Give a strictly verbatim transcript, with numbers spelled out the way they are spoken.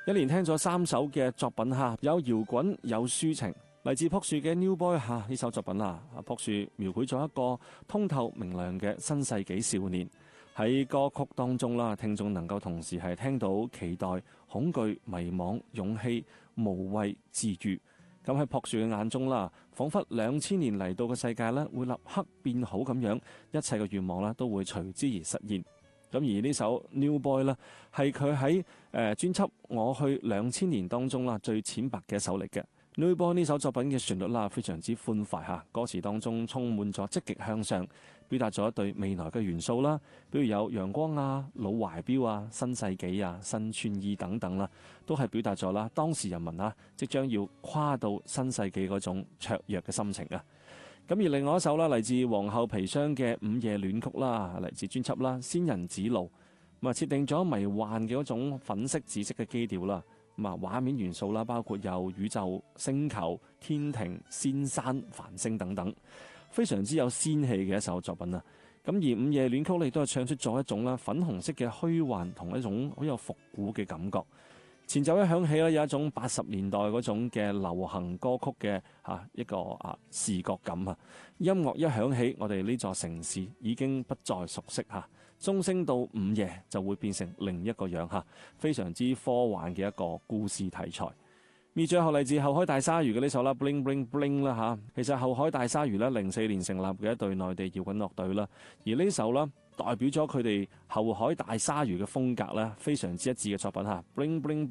一連聽咗三首嘅作品吓，有搖滾有抒情，嚟自朴樹嘅 New Boy 吓呢首作品啊，朴樹描繪咗一個通透明亮嘅新世紀少年。喺歌曲當中啦，聽眾能夠同時係聽到期待、恐懼、迷惘、勇氣、無畏、治愈。咁喺朴樹嘅眼中啦，仿佛兩千年嚟到嘅世界咧，會立刻變好咁樣，一切嘅願望咧都會隨之而實現。咁而呢首 New Boy 咧，係佢喺誒專輯《我去兩千年》當中啦最淺白嘅一首嚟嘅。New Boy 呢首作品嘅旋律啦，非常之歡快嚇，歌詞當中充滿咗積極向上，表達咗一對未來嘅元素啦，比如有陽光啊、老懷錶啊、新世紀啊、新穿衣等等啦，都係表達咗啦當時人民啊即將要跨到新世紀嗰種雀躍嘅心情啊。咁而另外一首啦，嚟自皇后皮箱嘅《午夜戀曲》啦，嚟自專輯啦《仙人指路》，咁啊設定咗迷幻嘅嗰種粉色紫色嘅基調啦。咁啊，畫面元素啦，包括有宇宙、星球、天庭、仙山、繁星等等，非常之有仙氣嘅一首作品啊！咁而《午夜戀曲》亦都係唱出咗一種啦粉紅色嘅虛幻同一種好有復古嘅感覺。前奏一響起咧，有一種八十年代嗰種嘅流行歌曲嘅嚇一個啊視覺感啊！音樂一響起，我哋呢座城市已經不再熟悉嚇，鐘聲到午夜就會變成另一個樣嚇，非常之科幻嘅一個故事題材。而最後嚟自後海大鯊魚嘅呢首啦 Bling Bling Bling 啦嚇，其實後海大鯊魚咧零四年成立嘅一隊內地搖滾樂隊啦，而呢首啦代表咗佢哋後海大鯊魚嘅風格啦，非常之一致嘅作品嚇 Bling Bling。